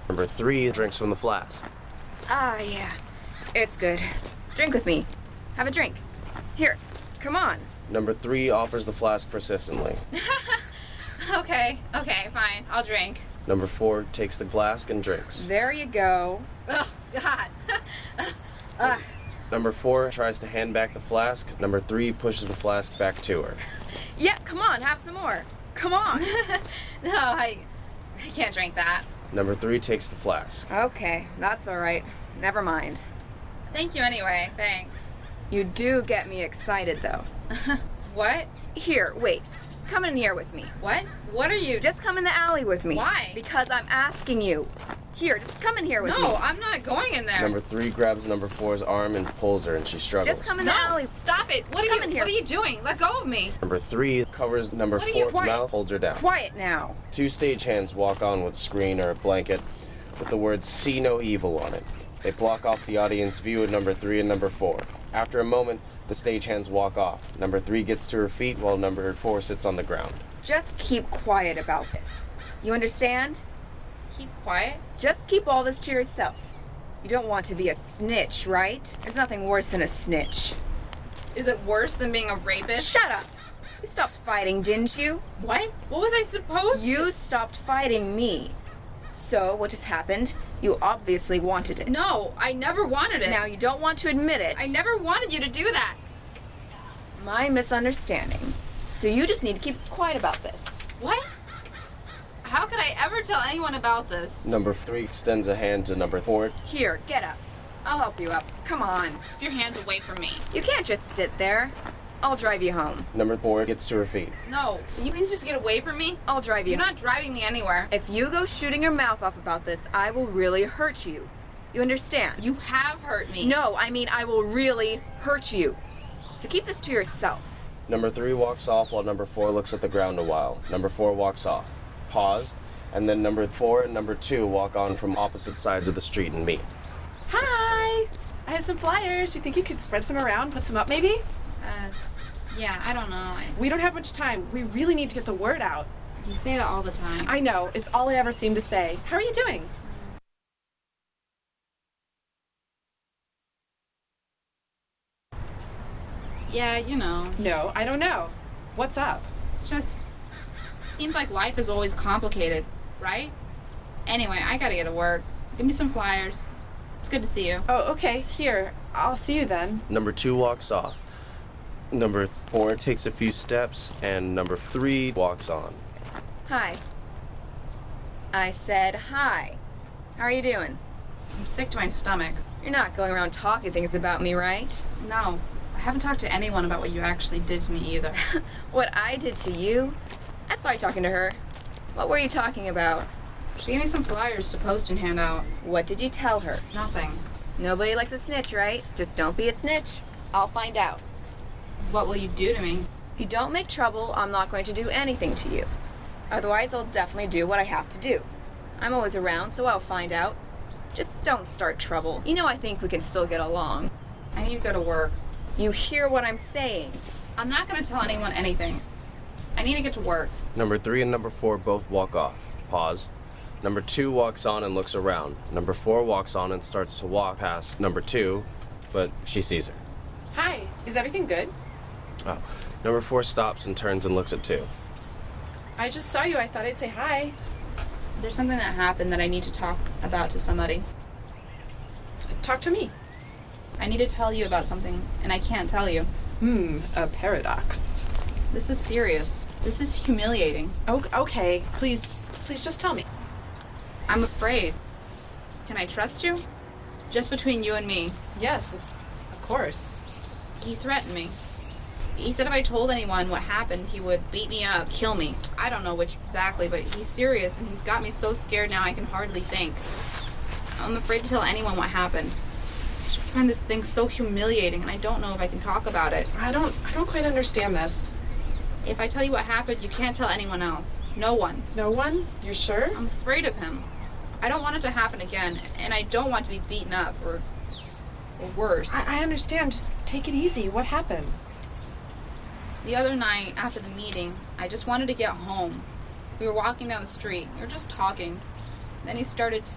Number 3 drinks from the flask. Ah, yeah. It's good. Drink with me. Have a drink. Here, come on. Number 3 offers the flask persistently. Okay, fine. I'll drink. Number 4 takes the flask and drinks. There you go. Oh, God. Number 4 tries to hand back the flask. Number 3 pushes the flask back to her. Yeah, come on, have some more. Come on. No, I can't drink that. Number 3 takes the flask. Okay, that's all right. Never mind. Thank you anyway. Thanks. You do get me excited, though. What? Here, wait. Come in here with me. What? What are you? Just come in the alley with me. Why? Because I'm asking you. Here, just come in here with me. No, I'm not going in there. Number 3 grabs number 4's arm and pulls her, and she struggles. Just come in the alley. Stop it. What Come in are here. you doing? Let go of me. Number 3 covers number What are you- 4's Quiet. mouth, holds her down. Quiet now. 2 stagehands walk on with screen or a blanket with the words "See No Evil" on it. They block off the audience view of number 3 and number 4. After a moment, the stagehands walk off. Number 3 gets to her feet while number 4 sits on the ground. Just keep quiet about this. You understand? Keep quiet. Just keep all this to yourself. You don't want to be a snitch, right? There's nothing worse than a snitch. Is it worse than being a rapist? Shut up! You stopped fighting, didn't you? What? What was I supposed to? You stopped fighting me. So, what just happened? You obviously wanted it. No, I never wanted it. Now you don't want to admit it. I never wanted you to do that. My misunderstanding. So you just need to keep quiet about this. What? How could I ever tell anyone about this? Number 3 extends a hand to number 4. Here, get up. I'll help you up. Come on. Keep your hands away from me. You can't just sit there. I'll drive you home. Number 4 gets to her feet. No, can you please just get away from me? I'll drive you You're home. not driving me anywhere. If you go shooting your mouth off about this, I will really hurt you. You understand? You have hurt me. No, I mean I will really hurt you. So keep this to yourself. Number 3 walks off while number 4 looks at the ground a while. Number 4 walks off. Pause. And then number 4 and number 2 walk on from opposite sides of the street and meet. Hi! I have some flyers. You think you could spread some around, put some up maybe? Yeah, I don't know. We don't have much time. We really need to get the word out. You say that all the time. I know. It's all I ever seem to say. How are you doing? Yeah, you know. No, I don't know. What's up? It's just... seems like life is always complicated, right? Anyway, I gotta get to work. Give me some flyers. It's good to see you. Oh, okay. Here. I'll see you then. Number 2 walks off. Number 4 takes a few steps, and number 3 walks on. Hi. I said hi. How are you doing? I'm sick to my stomach. You're not going around talking things about me, right? No, I haven't talked to anyone about what you actually did to me either. What I did to you? I saw you talking to her. What were you talking about? She gave me some flyers to post and hand out. What did you tell her? Nothing. Nobody likes a snitch, right? Just don't be a snitch. I'll find out. What will you do to me? If you don't make trouble, I'm not going to do anything to you. Otherwise, I'll definitely do what I have to do. I'm always around, so I'll find out. Just don't start trouble. You know I think we can still get along. I need to go to work. You hear what I'm saying. I'm not gonna tell anyone anything. I need to get to work. Number 3 and number 4 both walk off. Pause. Number 2 walks on and looks around. Number 4 walks on and starts to walk past number 2, but she sees her. Hi. Is everything good? Oh. Number 4 stops and turns and looks at 2. I just saw you. I thought I'd say hi. There's something that happened that I need to talk about to somebody. Talk to me. I need to tell you about something, and I can't tell you. A paradox. This is serious. This is humiliating. Okay. Please just tell me. I'm afraid. Can I trust you? Just between you and me. Yes, of course. He threatened me. He said if I told anyone what happened, he would beat me up, kill me. I don't know which exactly, but he's serious, and he's got me so scared now I can hardly think. I'm afraid to tell anyone what happened. I just find this thing so humiliating, and I don't know if I can talk about it. I don't quite understand this. If I tell you what happened, you can't tell anyone else. No one. No one? You're sure? I'm afraid of him. I don't want it to happen again, and I don't want to be beaten up or worse. I understand. Just take it easy. What happened? The other night, after the meeting, I just wanted to get home. We were walking down the street. We were just talking. Then he started